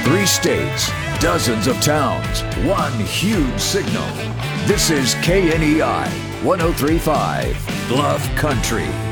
3 states, dozens of towns, one huge signal. This is KNEI 1035, Bluff Country.